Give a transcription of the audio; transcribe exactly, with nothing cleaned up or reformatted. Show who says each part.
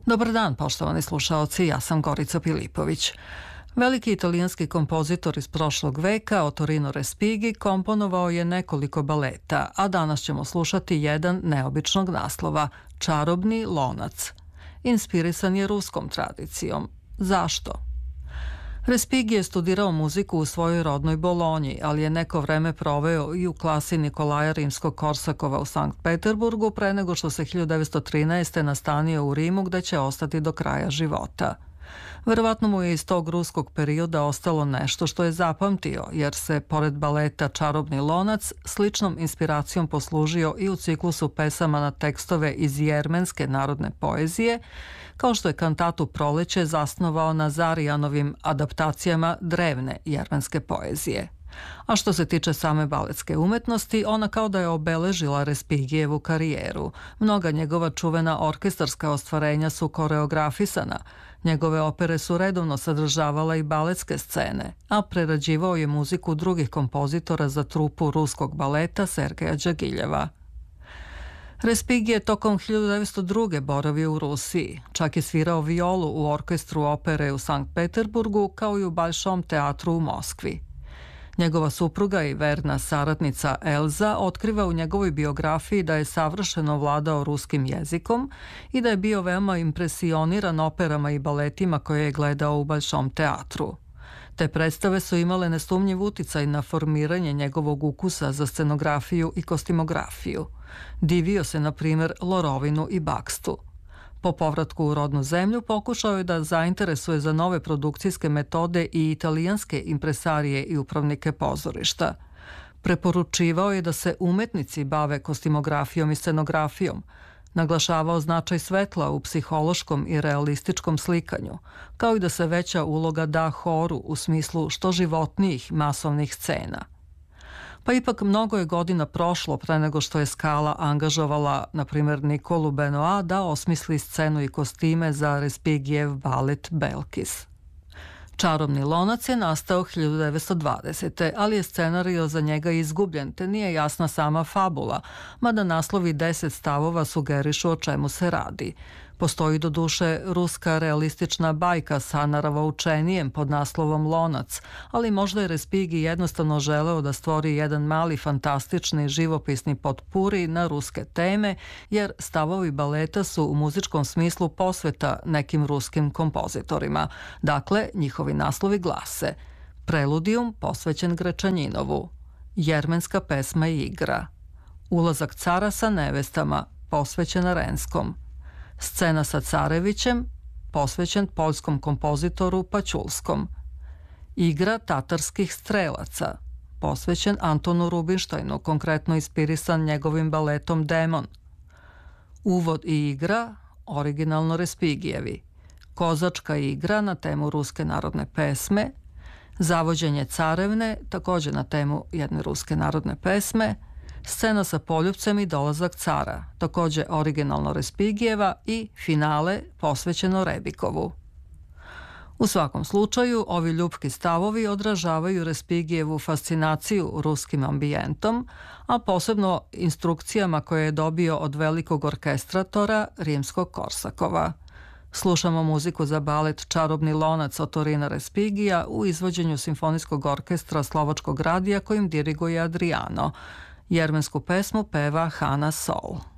Speaker 1: Dobar dan, poštovani slušaoci, ja sam Gorica Pilipović. Veliki italijanski kompozitor iz prošlog veka, Ottorino Respighi, komponovao je nekoliko baleta, a danas ćemo slušati jedan neobičnog naslova, Čarobni lonac. Inspirisan je ruskom tradicijom. Zašto? Respighi je studirao muziku u svojoj rodnoj Bolonji, ali je neko vreme proveo i u klasi Nikolaja Rimskog-Korsakova u Sankt Peterburgu pre nego što se hiljadu devetsto trinaeste. nastanio u Rimu gde će ostati do kraja života. Verovatno mu je iz tog ruskog perioda ostalo nešto što je zapamtio, jer se, pored baleta Čarobni lonac, sličnom inspiracijom poslužio i u ciklusu pesama na tekstove iz jermenske narodne poezije, kao što je kantatu Proleće zasnovao na Zarijanovim adaptacijama drevne jermenske poezije. A što se tiče same baletske umetnosti, ona kao da je obeležila Respighijevu karijeru. Mnoga njegova čuvena orkestarska ostvarenja su koreografisana, njegove opere su redovno sadržavala i baletske scene, a prerađivao je muziku drugih kompozitora za trupu ruskog baleta Sergeja Đagiljeva. Respighi je tokom hiljadu devetsto druge. boravio u Rusiji, čak je svirao violu u orkestru opere u Sankt Peterburgu kao i u Balšom teatru u Moskvi. Njegova supruga i verna saradnica Elza otkriva u njegovoj biografiji da je savršeno vladao ruskim jezikom i da je bio veoma impresioniran operama i baletima koje je gledao u Balšom teatru. Te predstave su imale nesumnjiv uticaj na formiranje njegovog ukusa za scenografiju i kostimografiju. Divio se, na primjer, Lorovinu i Bakstu. Po povratku u rodnu zemlju pokušao je da zainteresuje za nove produkcijske metode i italijanske impresarije i upravnike pozorišta. Preporučivao je da se umetnici bave kostimografijom i scenografijom, naglašavao značaj svetla u psihološkom i realističkom slikanju, kao i da se veća uloga da horu u smislu što životnijih masovnih scena. Pa ipak mnogo je godina prošlo pre nego što je Scala angažovala, na primjer, Nikolu Benoa da osmisli scenu i kostime za Respighijev balet Belkis. Čarobni lonac je nastao hiljadu devetsto dvadesete. ali je scenario za njega izgubljen, te nije jasna sama fabula, mada naslovi deset stavova sugerišu o čemu se radi. Postoji do duše ruska realistična bajka sa naravoučenijem pod naslovom Lonac, ali možda je Respighi jednostavno želeo da stvori jedan mali fantastični živopisni potpuri na ruske teme, jer stavovi baleta su u muzičkom smislu posveta nekim ruskim kompozitorima. Dakle, njihovi naslovi glase: Preludijum posvećen Grečanjinovu, Jermenska pesma i igra, Ulazak cara sa nevestama posvećena Renskom, Scena sa carevićem, posvećen poljskom kompozitoru Paćulskom, Igra tatarskih strelaca, posvećen Antonu Rubinštajnu, konkretno inspirisan njegovim baletom Demon, Uvod i igra, originalno Respighijevi, Kozačka igra na temu ruske narodne pesme, Zavođenje carevne, također na temu jedne ruske narodne pesme, Scena sa poljupcem i dolazak cara, također originalno Respighijeva, i finale posvećeno Rebikovu. U svakom slučaju, ovi ljubki stavovi odražavaju Respighijevu fascinaciju ruskim ambijentom, a posebno instrukcijama koje je dobio od velikog orkestratora Rimskog-Korsakova. Slušamo muziku za balet Čarobni lonac Ottorina Respighija u izvođenju Simfonijskog orkestra Slovačkog radija kojim diriguje Adriano. Jermensku pesmu peva Hana Sol.